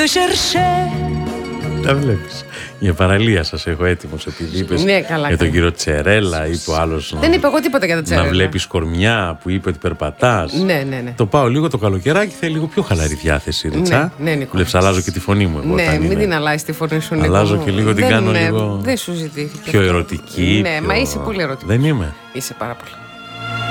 Τα βλέπεις. Για παραλία σας έχω έτοιμος, επειδή είπες για τον κύριο Τσερέλα, είπε ο άλλος. Δεν είπε εγώ τίποτα για τον Τσερέλα. Να βλέπεις κορμιά που είπε ότι περπατάς. Ναι. Το πάω λίγο το καλοκαιράκι, θέλει λίγο πιο χαλαρή διάθεση, Ρίτσα. Ναι, Νίκο. Βλέπεις, αλλάζω και τη φωνή μου εγώ. Ναι, μην την αλλάζεις τη φωνή σου, Νίκο. Αλλάζω και λίγο, την κάνω λίγο. Δεν σου ζητήθηκε. Πιο ερωτική. Ναι, μα είσαι πολύ ερωτική. Δεν είμαι. Είσαι πάρα πολύ.